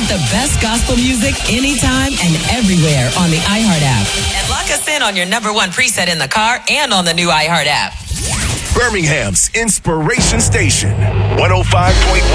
Get the best gospel music anytime and everywhere on the iHeart app. And lock us in on your number one preset in the car and on the new iHeart app. Birmingham's Inspiration Station, 105.1